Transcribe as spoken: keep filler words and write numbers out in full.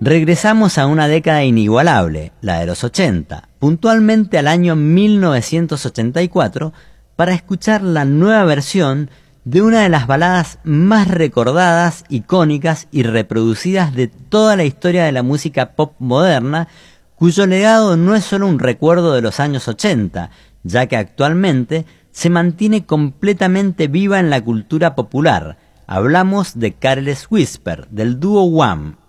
Regresamos a una década inigualable, la de los ochenta, puntualmente al año mil novecientos ochenta y cuatro, para escuchar la nueva versión de una de las baladas más recordadas, icónicas y reproducidas de toda la historia de la música pop moderna, cuyo legado no es solo un recuerdo de los años ochenta, ya que actualmente se mantiene completamente viva en la cultura popular. Hablamos de Careless Whisper, del dúo Wham,